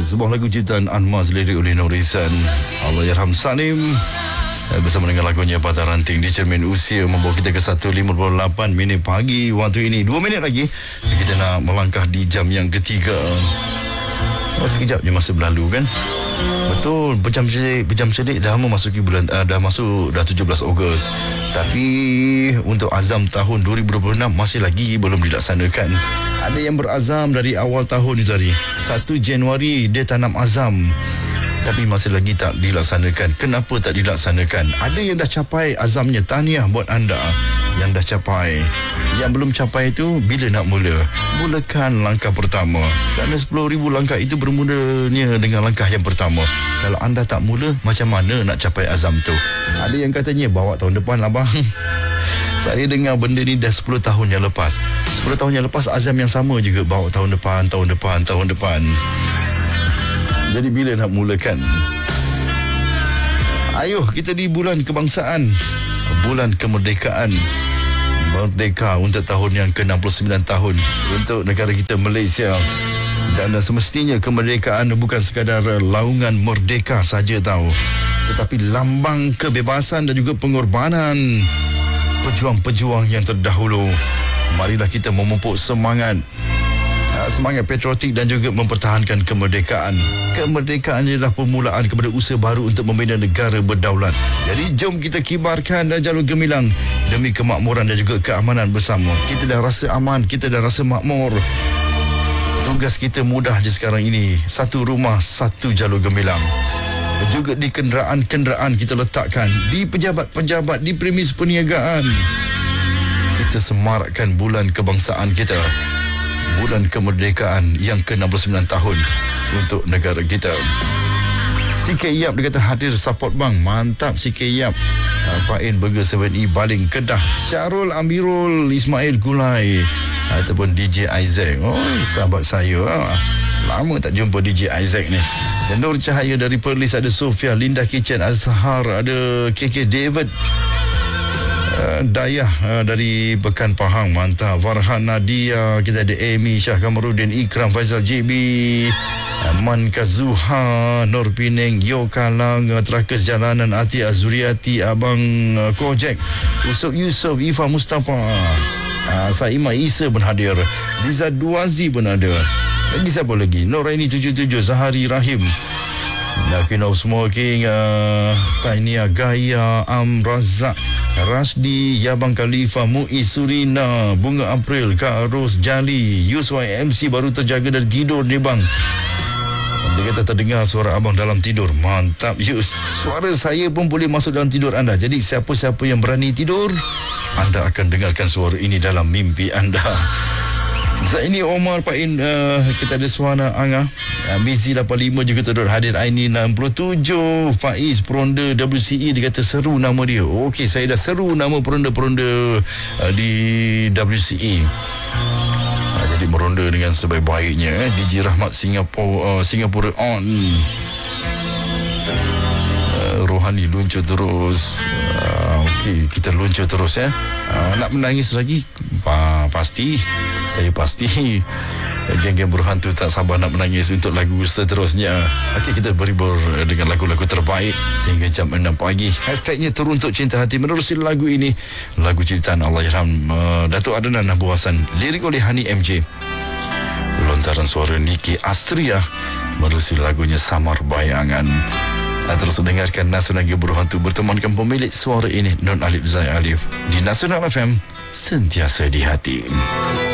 Sebuah lagu ciptaan Anmaz, lirik oleh Nurisan, Allahyarham Salim, bersama dengan lagunya Patah Ranting di Cermin Usia, membawa kita ke 1.58 minit pagi waktu ini. 2 minit lagi kita nak melangkah di jam yang ketiga. Masih kejap je masa berlalu kan. Betul, berjam sedik dah memasuki bulan, dah 17 Ogos. Tapi untuk azam tahun 2026 masih lagi belum dilaksanakan. Ada yang berazam dari awal tahun itu tadi, 1 Januari dia tanam azam, tapi masih lagi tak dilaksanakan. Kenapa tak dilaksanakan? Ada yang dah capai azamnya, tahniah buat anda yang dah capai. Yang belum capai itu, bila nak mula? Mulakan langkah pertama. Kerana 10,000 langkah itu bermulanya dengan langkah yang pertama. Kalau anda tak mula, macam mana nak capai azam tu? Ada yang katanya, bawa tahun depan lah bang. Saya dengar benda ni dah 10 tahun yang lepas. 10 tahun yang lepas azam yang sama juga, bawa tahun depan. Jadi bila nak mulakan? Ayuh, kita di bulan kebangsaan, bulan kemerdekaan. Merdeka untuk tahun yang ke-69 tahun untuk negara kita Malaysia. Dan semestinya kemerdekaan bukan sekadar laungan merdeka saja tahu, tetapi lambang kebebasan dan juga pengorbanan pejuang-pejuang yang terdahulu. Marilah kita memupuk semangat patriotik dan juga mempertahankan kemerdekaan. Kemerdekaan adalah permulaan kepada usaha baru untuk membina negara berdaulat. Jadi jom kita kibarkan jalur gemilang demi kemakmuran dan juga keamanan bersama. Kita dah rasa aman, kita dah rasa makmur. Tugas kita mudah je sekarang ini. 1 rumah, 1 jalur gemilang. Juga di kenderaan-kenderaan kita letakkan, di pejabat-pejabat, di premis perniagaan. Kita semarakkan bulan kebangsaan kita, bulan kemerdekaan yang ke-69 tahun untuk negara kita. CK Yap dia kata hadir support bang. Mantap CK Yap. Pain Burger 7E Baling Kedah. Syarul Amirul Ismail Gulai ataupun DJ Isaac. Oh, sahabat saya. Lama tak jumpa DJ Isaac ni. Dan Nur Cahaya dari Perlis, ada Sofia, Linda Kitchen, Azhar, ada KK David, Dayah dari Pekan Pahang, mantap. Farhan Nadia, kita ada Amy, Syah Kamarudin, Ikram, Faizal JB, Man Kazuha, Nur Pining, Yo Kalang, Terakas Jalanan, Ati Azuriati, Abang Kojek, Usop Yusof, Ifa Mustafa, Saimah Isa pun hadir, Liza Duazi pun ada. Lagi siapa lagi? Noraini 77, Zahari Rahim, King of Smoking, Tainia Gaya, Razak, Rasdi, Yabang Khalifa, Muiz Surina, Bunga April, Kak Ros Jali, Yuswai MC baru terjaga dari tidur ni bang. Dia kata terdengar suara abang dalam tidur. Mantap Yus. Suara saya pun boleh masuk dalam tidur anda. Jadi siapa-siapa yang berani tidur, anda akan dengarkan suara ini dalam mimpi anda. Zaini Omar Pain, kita ada Suhana Angah, Mizi 85 juga turut hadir. Aini 67, Faiz Peronda WCE, dia kata seru nama dia. Okey, saya dah seru nama peronda-peronda di WCE. Jadi meronda dengan sebaik-baiknya. DJ Rahmat Singapura on. Rohani luncur terus. Okey, kita luncur terus ya. Nak menangis lagi? Pasti. Saya pasti. Geng-geng berhantu tak sabar nak menangis untuk lagu seterusnya. Okey, kita berhibur dengan lagu-lagu terbaik sehingga jam 6 pagi. Hashtagnya Teruntuk Cinta Hati. Menerusi lagu ini, lagu ciptaan Allahyarham Datuk Adnan Abu Hassan, lirik oleh Hani MJ, lontaran suara Niki Astria. Menerusi lagunya Samar Bayangan. Terus dengarkan Nasional Berhantu bertemankan pemilik suara ini, Non Alif Zai Alif, di Nasional FM, sentiasa di hati.